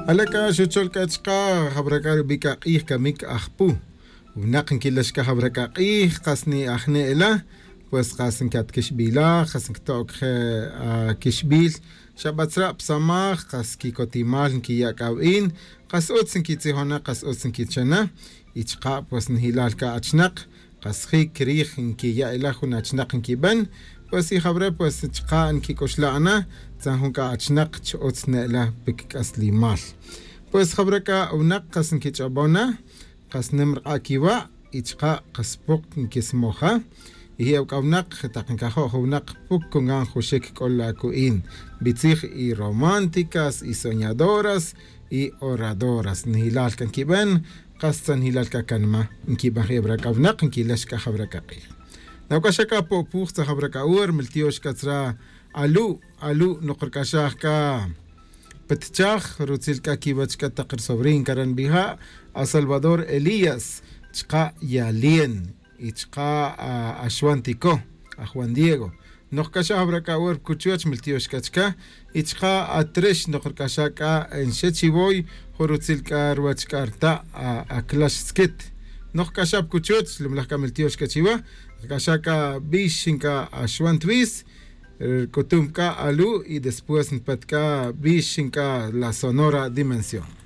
Alaka shuchol kachka habrakar bika kamik ahpu. Unaqin kilashka habrakar qasni ahne ela. Pues qasin kat kishbila, qasin ktok kishbil. Shabatsra psamach qas kikotimal kiyakawin. Qas otsin kitzihona qas otsin kitchana. Ichqa pues nhilal ka achnaq. Qas khik kiya ela hun achnaq kiban. Pues ihabra pues ichqa kikoshla Zahunka achnaq chotsna ela bik aslimal. Pues habraka unaq qasin kichabona. Qas nimr akiwa ichqa qaspuk kismoja. Y aunak takankajo unak pukungan hushek kola kuin bitzig y románticas y soñadoras y oradoras nihilal kan kiban qastan hilal ka kanma kiban hebrak aunak kilash ka habraka qi nawkashaka po puxta habraka ur miltiosh katra alu nuqrkashah ka petchach rutzilka kibachka taqir sobrin karan biha a Salvador Elías chqa yalien ichqa a Xuantico, a Juan Diego. Noqkasha habraka wer kuchuach miltiosh kachka, ichqa a tresh noqkashaka en Shechiboy, horutzilka ruachkarta a Clash Skit. Noqkasha kuchuach lumlaka miltiosh kachiwa, kashaka bishinka a Xuantwis, kutumka alu y después npatka bishinka la Sonora Dimensión.